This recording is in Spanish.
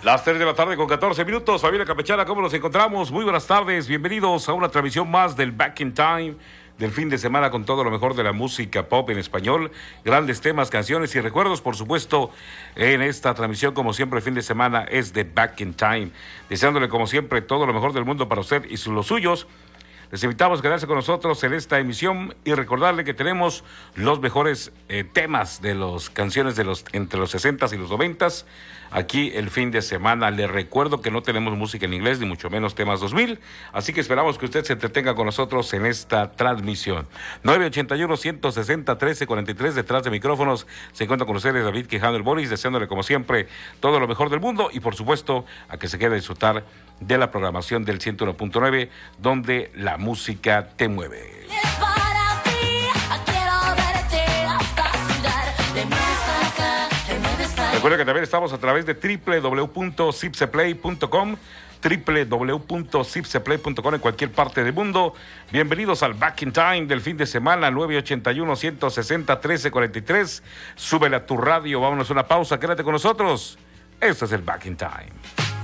Las 3 de la tarde con 14 minutos. Familia Campechana, ¿cómo nos encontramos? Muy buenas tardes, bienvenidos a una transmisión más del Back in Time del fin de semana con todo lo mejor de la música pop en español, grandes temas, canciones y recuerdos, por supuesto, en esta transmisión, como siempre, el fin de semana es de Back in Time, deseándole como siempre todo lo mejor del mundo para usted y los suyos. Les invitamos a quedarse con nosotros en esta emisión y recordarle que tenemos los mejores temas de las canciones de entre los 60s y los 90s. Aquí el fin de semana. Les recuerdo que no tenemos música en inglés, ni mucho menos temas 2000. Así que esperamos que usted se entretenga con nosotros en esta transmisión. 981-160-1343. Detrás de micrófonos se encuentra con ustedes David Quijano, el Boris, deseándole como siempre todo lo mejor del mundo y por supuesto a que se quede a disfrutar de la programación del 101.9, donde la música te mueve. Recuerda que también estamos a través de www.zipseplay.com, www.zipseplay.com en cualquier parte del mundo. Bienvenidos al Back in Time del fin de semana, 981-160-1343. Súbele a tu radio, vámonos a una pausa, quédate con nosotros. Este es el Back in Time.